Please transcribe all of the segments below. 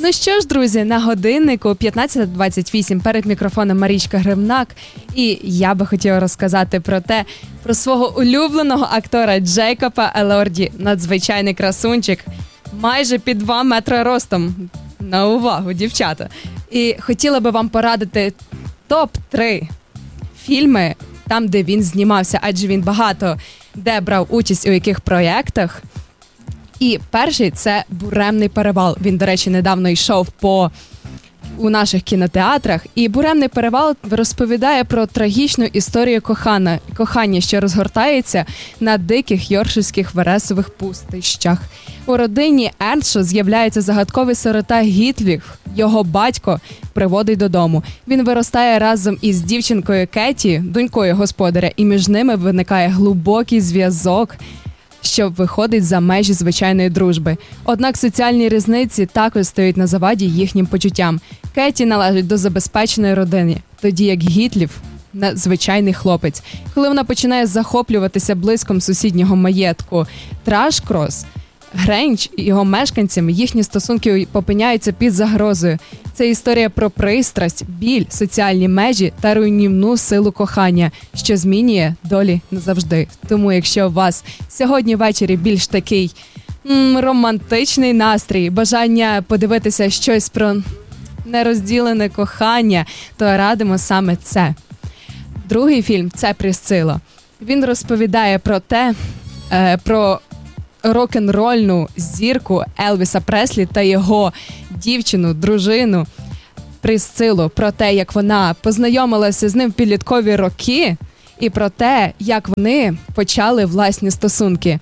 Ну що ж, друзі, на годиннику 15:28, перед мікрофоном Марічка Гривнак. І я би хотіла розказати про свого улюбленого актора Джейкоба Елорді. Надзвичайний красунчик, майже під 2 метри ростом. На увагу, дівчата. І хотіла би вам порадити топ-3 фільми, там, де він знімався, адже він багато де брав участь у яких проєктах. І перший – це «Буремний перевал». Він, до речі, недавно йшов у наших кінотеатрах. І «Буремний перевал» розповідає про трагічну історію кохання, що розгортається на диких йоркширських вересових пустищах. У родині Ерншо з'являється загадковий сирота Гітліх. Його батько приводить додому. Він виростає разом із дівчинкою Кеті, донькою господаря, і між ними виникає глибокий зв'язок, що виходить за межі звичайної дружби. Однак соціальні різниці також стоять на заваді їхнім почуттям. Кеті належить до забезпеченої родини, тоді як Гітліх – звичайний хлопець. Коли вона починає захоплюватися блиском сусіднього маєтку Траш-Крос, Грейндж і його мешканцям, їхні стосунки опиняються під загрозою. Це історія про пристрасть, біль, соціальні межі та руйнівну силу кохання, що змінює долі назавжди. Тому якщо у вас сьогодні ввечері більш такий романтичний настрій, бажання подивитися щось про нерозділене кохання, то радимо саме це. Другий фільм – це «Присцила». Він розповідає про рок-н-рольну зірку Елвіса Преслі та його дівчину, дружину Присцилу, про те, як вона познайомилася з ним в підліткові роки, і про те, як вони почали власні стосунки.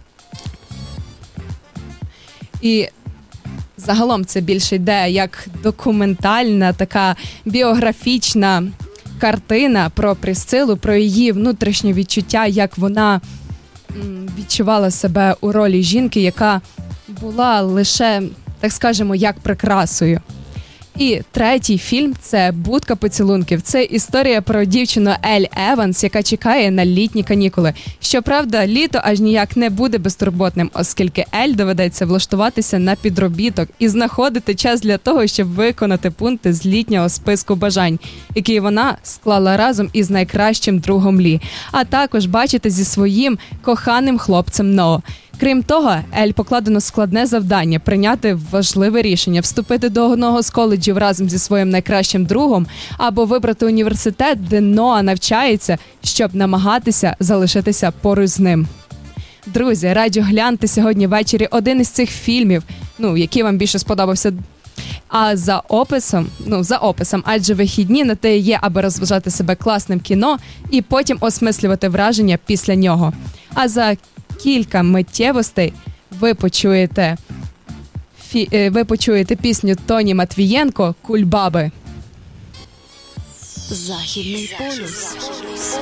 І загалом це більше йде як документальна, така біографічна картина про Присцилу, про її внутрішнє відчуття, як вона відчувала себе у ролі жінки, яка була лише, так скажемо, як прикрасою. І третій фільм – це «Будка поцілунків». Це історія про дівчину Ель Еванс, яка чекає на літні канікули. Щоправда, літо аж ніяк не буде безтурботним, оскільки Ель доведеться влаштуватися на підробіток і знаходити час для того, щоб виконати пункти з літнього списку бажань, який вона склала разом із найкращим другом Лі, а також бачити зі своїм коханим хлопцем Ноа. Крім того, Ель покладено складне завдання – прийняти важливе рішення – вступити до одного з коледжів разом зі своїм найкращим другом або вибрати університет, де Ноа навчається, щоб намагатися залишитися поруч з ним. Друзі, раджу гляньте сьогодні ввечері один із цих фільмів, який вам більше сподобався. А за описом, адже вихідні на те є, аби розважати себе класним кіно і потім осмислювати враження після нього. А за кілька миттєвостей ви почуєте пісню Тоні Матвієнко «Кульбаби». Західний полюс.